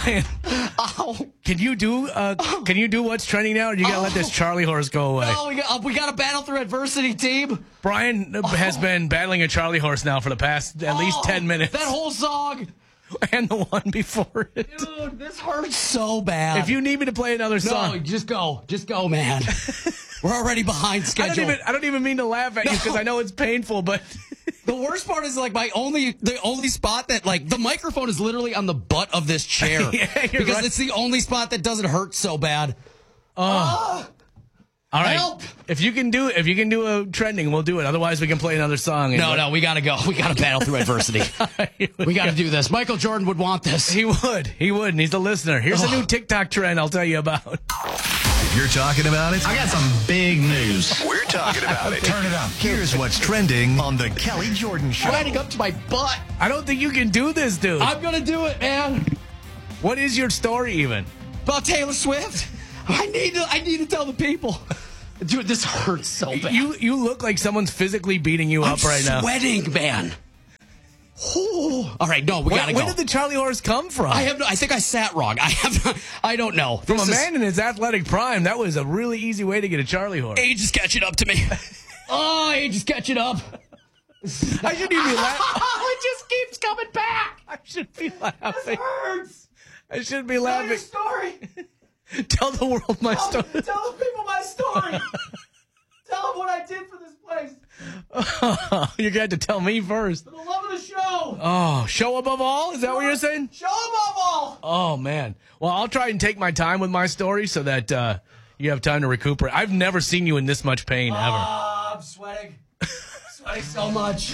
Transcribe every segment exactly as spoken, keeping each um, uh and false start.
Brian, Ow. can you do uh, can you do what's trending now, or you gotta Oh. let this Charlie horse go away? No, we got, uh, we got to battle through adversity, team. Brian has been battling a Charlie horse now for the past at least Oh, ten minutes. That whole song. And the one before it. Dude, this hurts so bad. If you need me to play another No, song. just go. Just go, man. We're already behind I schedule. don't even I don't even mean to laugh at you because No. I know it's painful, but The worst part is like my only the only spot that like the microphone is literally on the butt of this chair. Yeah, you're because right. it's the only spot that doesn't hurt so bad. all right. Help. If you can do if you can do a trending, we'll do it. Otherwise, we can play another song. No, no, we gotta go. We gotta battle through adversity. We gotta do this. Michael Jordan would want this. He would. He would. And he's a listener. Here's a new TikTok trend I'll tell you about. If you're talking about it, I got some big news. we're talking about it. Turn it up. Here's what's trending on the Kelly Jordan Show. Riding up to my butt. I don't think you can do this, dude. I'm gonna do it, man. What is your story even? About Taylor Swift. I need to. I need to tell the people. Dude, this hurts so bad. You you look like someone's physically beating you I'm up right now. sweating, man. Ooh. All right, no, we Where, gotta where go. did the Charlie horse come from? I have. No, I think I sat wrong. I have. No, I don't know. From This a is- man in his athletic prime, that was a really easy way to get a Charlie horse. Age is catching up to me. Oh, age is catching up. I shouldn't even be laughing. it just keeps coming back. I should be laughing. Hurts. I shouldn't be Tell your laughing. story. Tell the world my Tell, story. tell the people my story. Tell them what I did for this place. You're going to have to tell me first. For the love of the show. Oh, show above all? Is that what you're saying? Show above all. Oh, man. Well, I'll try and take my time with my story so that uh, you have time to recuperate. I've never seen you in this much pain, ever. Oh, I'm sweating. sweating so much.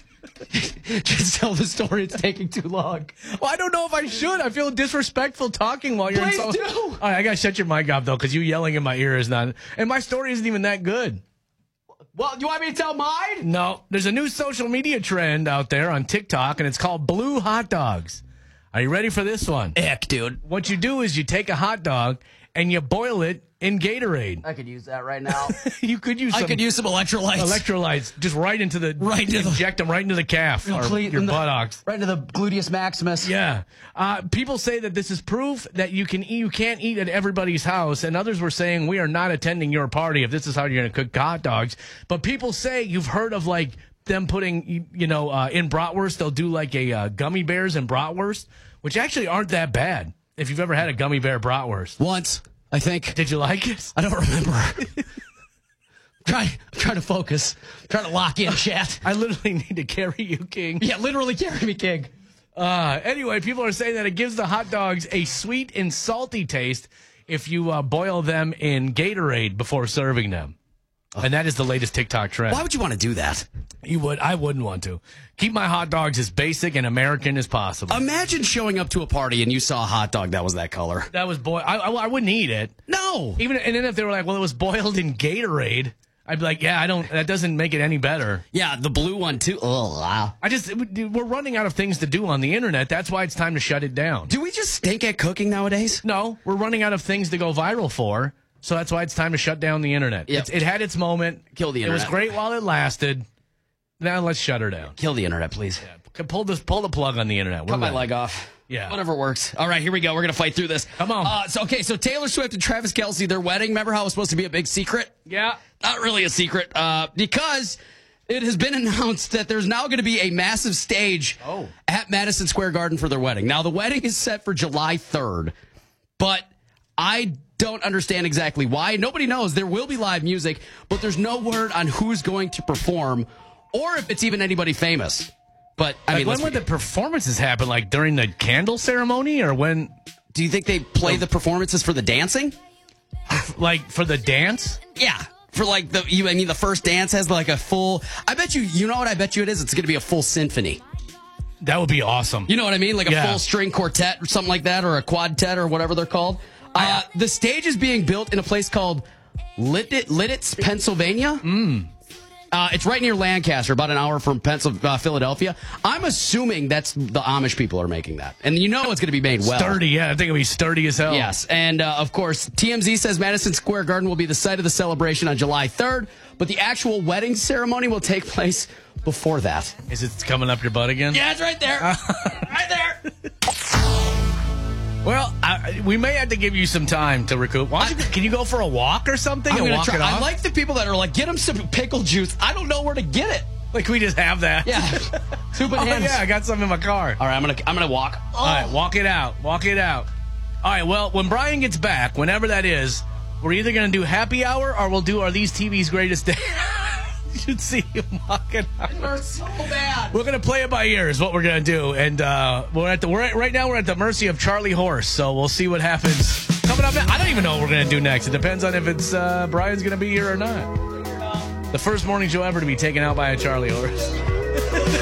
Just tell the story. It's taking too long. Well, I don't know if I should. I feel disrespectful talking while you're Please in so- do. All right, I got to shut your mic off, though, because you yelling in my ear is not... And my story isn't even that good. Well, you want me to tell mine? No, there's a new social media trend out there on TikTok, and it's called blue hot dogs. Are you ready for this one? Ick, dude. What you do is you take a hot dog and you boil it in Gatorade. I could use that right now. You could use I some could use some electrolytes. electrolytes just right into the Right into the- inject them right into the calf or Complete your in the- buttocks. Right into the gluteus maximus. Yeah, uh, people say that this is proof that you can eat, you can't eat at everybody's house, and others were saying we are not attending your party if this is how you're going to cook hot dogs. But people say you've heard of like them putting, you know, uh, in bratwurst they'll do like a uh, gummy bears in bratwurst, which actually aren't that bad if you've ever had a gummy bear bratwurst. Once, I think. Did you like it? I don't remember. Try, I'm trying to focus. I'm trying to lock in, chat. I literally need to carry you, King. Yeah, literally carry me, King. Uh, anyway, people are saying that it gives the hot dogs a sweet and salty taste if you uh, boil them in Gatorade before serving them. And that is the latest TikTok trend. Why would you want to do that? You would. I wouldn't want to. Keep my hot dogs as basic and American as possible. Imagine showing up to a party and you saw a hot dog that was that color. that was boy. I, I, I wouldn't eat it. No. Even and then if they were like, well, it was boiled in Gatorade, I'd be like, yeah, I don't. That doesn't make it any better. Yeah, the blue one, too. Oh, wow. I just we're running out of things to do on the internet. That's why it's time to shut it down. Do we just stink at cooking nowadays? No, we're running out of things to go viral for. So that's why it's time to shut down the internet. Yep. It's, it had its moment. Kill the It was internet. great while it lasted. Now let's shut her down. Kill the internet, please. Yeah, pull this, pull the plug on the internet. We're Cut my ready. leg off. Yeah. Whatever works. All right, here we go. We're going to fight through this. Come on. Uh, so, okay, so Taylor Swift and Travis Kelce, their wedding, remember how it was supposed to be a big secret? Yeah. Not really a secret, uh, because it has been announced that there's now going to be a massive stage Oh. at Madison Square Garden for their wedding. Now, the wedding is set for July third, but I don't understand exactly why. Nobody knows. There will be live music, but there's no word on who's going to perform or if it's even anybody famous. But, I Like, mean, when let's would be- the performances happen? Like during the candle ceremony, or when? do you think they play the performances for the dancing? Like for the dance? Yeah. For like the, you, I mean, the first dance has like a full, I bet you, you know what I bet you it is? It's going to be a full symphony. That would be awesome. You know what I mean? Like a Yeah. full string quartet or something like that, or a quadtet or whatever they're called. Uh, the stage is being built in a place called Lidditz, Lidditz Pennsylvania. Mm. Uh, it's right near Lancaster, about an hour from Pencil, uh, Philadelphia. I'm assuming that's the Amish people are making that. And you know it's going to be made well. Sturdy, yeah. I think it'll be sturdy as hell. Yes, and uh, of course, T M Z says Madison Square Garden will be the site of the celebration on July third, but the actual wedding ceremony will take place before that. Is it coming up your butt again? Yeah, it's right there. Right there. Well, we may have to give you some time to recoup. Why don't you, can you go for a walk or something I'm and gonna walk try. it off? I like the people that are like, get them some pickle juice. I don't know where to get it. Like, we just have that. Yeah. Two Oh, bananas. yeah, I got some in my car. All right, I'm gonna I'm gonna walk. All right, walk it out. Walk it out. All right, well, when Brian gets back, whenever that is, we're either going to do happy hour or we'll do Are These T V's Greatest Day. You should see him walking out. It hurts so bad. We're going to play it by ear is what we're going to do. And uh, we're at the we're at, right now we're at the mercy of Charlie Horse, so we'll see what happens. Coming up, I don't even know what we're going to do next. It depends on if it's uh, Brian's going to be here or not. The first morning show ever to be taken out by a Charlie Horse.